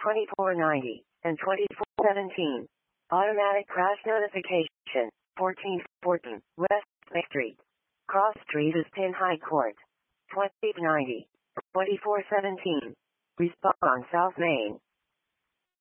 2490, and 2417. Automatic crash notification, 1414, West Main Street. Cross Street is Pin High Court. 2090, 2417. Respawn South Main.